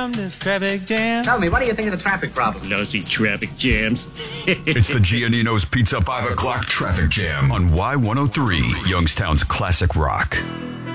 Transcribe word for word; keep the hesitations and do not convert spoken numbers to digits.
from this traffic jam. Tell me, what do you think of the traffic problem? Lousy traffic jams. It's the Giannino's Pizza five o'clock traffic jam on Y one oh three, Youngstown's classic rock.